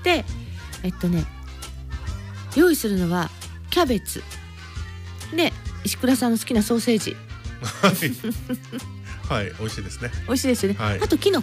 で用意するのはキャベツで石倉さんの好きなソーセージはい、はい、美味しいですね。 美味しいですよね、 はい、 あとキノ